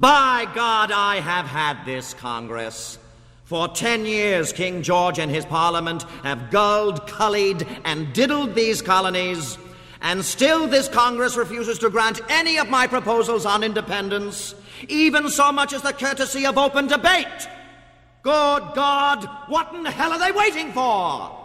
By God, I have had this Congress. For 10 years, King George and his Parliament have gulled, cullied, and diddled these colonies, and still this Congress refuses to grant any of my proposals on independence, even so much as the courtesy of open debate. Good God, what in hell are they waiting for?